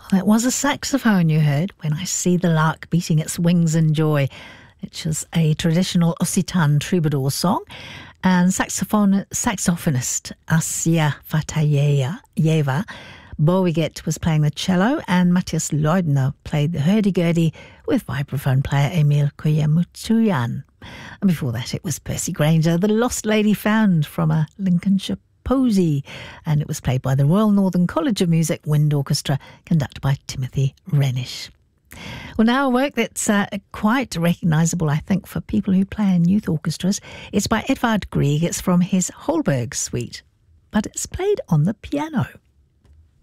That was a saxophone you heard, When I See the Lark Beating Its Wings in Joy, which is a traditional Occitan troubadour song. And saxophonist Asia Fatayeva Bowiget was playing the cello, and Matthias Leudner played the hurdy-gurdy with vibraphone player Emil Koyamutuyan. And before that it was Percy Granger, The Lost Lady Found, from a Lincolnshire posy, and it was played by the Royal Northern College of Music Wind Orchestra, conducted by Timothy Renish. Well, now a work that's quite recognisable, I think, for people who play in youth orchestras. It's by Edvard Grieg. It's from his Holberg suite, but it's played on the piano.